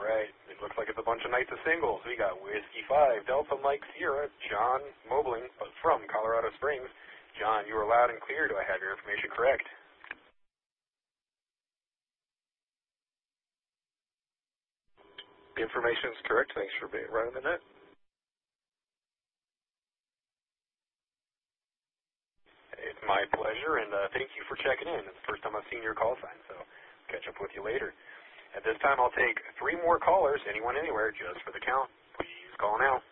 right. It looks like it's a bunch of nights of singles. We got Whiskey 5, Delta Mike Sierra, John Mobling from Colorado Springs. John, you are loud and clear. Do I have your information correct? The information is correct. Thanks for being right on the net. It's my pleasure, and thank you for checking in. It's the first time I've seen your call sign, so catch up with you later. At this time, I'll take 3 more callers, anyone, anywhere, just for the count. Please call now.